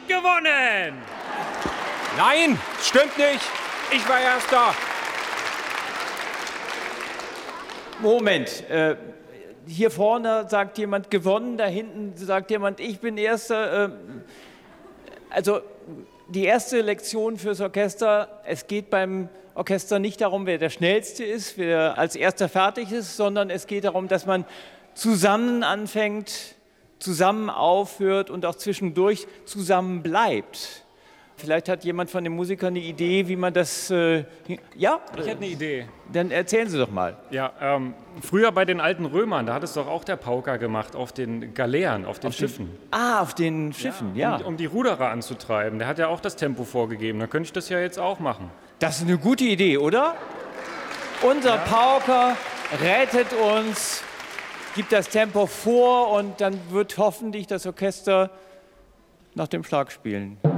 gewonnen! Nein, stimmt nicht. Ich war Erster. Moment, hier vorne sagt jemand gewonnen, da hinten sagt jemand, ich bin Erster. Also die erste Lektion fürs Orchester, es geht beim Orchester nicht darum, wer der Schnellste ist, wer als Erster fertig ist, sondern es geht darum, dass man zusammen anfängt, zusammen aufhört und auch zwischendurch zusammen bleibt. Vielleicht hat jemand von den Musikern eine Idee, wie man das... ja? Ich hätte eine Idee. Dann erzählen Sie doch mal. Ja, früher bei den alten Römern, da hat es doch auch der Pauker gemacht auf den Galeeren, auf den Schiffen. Auf den Schiffen, ja. Um die Ruderer anzutreiben. Der hat ja auch das Tempo vorgegeben. Da könnte ich das ja jetzt auch machen. Das ist eine gute Idee, oder? Unser Pauker rettet uns, gibt das Tempo vor und dann wird hoffentlich das Orchester nach dem Schlag spielen.